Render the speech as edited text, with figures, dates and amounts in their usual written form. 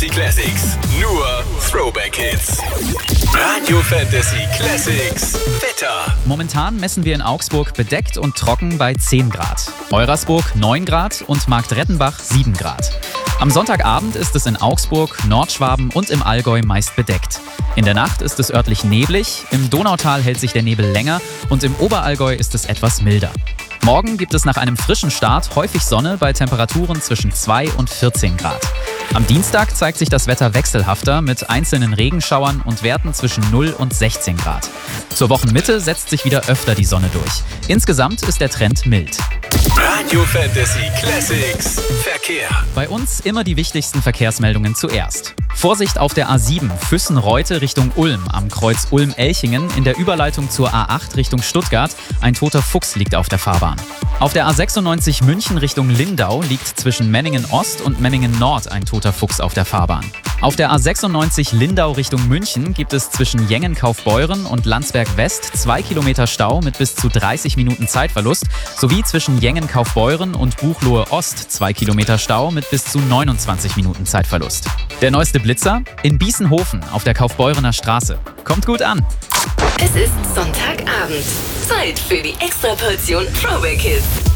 Fantasy Classics. Nur Throwback Hits. Radio Fantasy Classics. Wetter. Momentan messen wir in Augsburg bedeckt und trocken bei 10 Grad. Eurasburg 9 Grad und Marktrettenbach 7 Grad. Am Sonntagabend ist es in Augsburg, Nordschwaben und im Allgäu meist bedeckt. In der Nacht ist es örtlich neblig, im Donautal hält sich der Nebel länger und im Oberallgäu ist es etwas milder. Morgen gibt es nach einem frischen Start häufig Sonne bei Temperaturen zwischen 2 und 14 Grad. Am Dienstag zeigt sich das Wetter wechselhafter mit einzelnen Regenschauern und Werten zwischen 0 und 16 Grad. Zur Wochenmitte setzt sich wieder öfter die Sonne durch. Insgesamt ist der Trend mild. Radio Fantasy Classics. Verkehr. Bei uns immer die wichtigsten Verkehrsmeldungen zuerst. Vorsicht auf der A7 Füssen-Reute Richtung Ulm am Kreuz Ulm-Elchingen in der Überleitung zur A8 Richtung Stuttgart. Ein toter Fuchs liegt auf der Fahrbahn. Auf der A96 München Richtung Lindau liegt zwischen Menningen-Ost und Menningen-Nord ein toter Fuchs auf der Fahrbahn. Auf der A96 Lindau Richtung München gibt es zwischen Jengen-Kaufbeuren und Landsberg-West 2 Kilometer Stau mit bis zu 30 Minuten Zeitverlust, sowie zwischen Jengen-Kaufbeuren und Buchloe-Ost 2 Kilometer Stau mit bis zu 29 Minuten Zeitverlust. Der neueste Blitzer? In Bießenhofen auf der Kaufbeurener Straße. Kommt gut an! Es ist Sonntagabend. Zeit für die Extraportion Throwback Hits.